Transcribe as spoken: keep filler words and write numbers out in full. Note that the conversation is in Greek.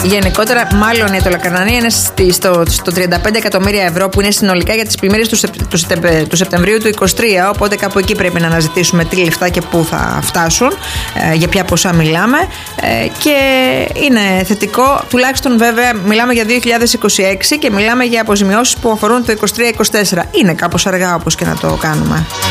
Γενικότερα, μάλλον η Αττολοκαρνανία είναι στο, στο τριάντα πέντε εκατομμύρια ευρώ που είναι συνολικά για τις πλημμύρες του, του, του Σεπτεμβρίου του είκοσι τρία. Οπότε κάπου εκεί πρέπει να αναζητήσουμε τι λεφτά και πού θα φτάσουν, ε, για ποια ποσά μιλάμε. Ε, και είναι θετικό, τουλάχιστον βέβαια μιλάμε για δύο χιλιάδες είκοσι έξι και μιλάμε για αποζημιώσεις που αφορούν το είκοσι τρία είκοσι τέσσερα. Είναι κάπως αργά όπως και να το κάνουμε.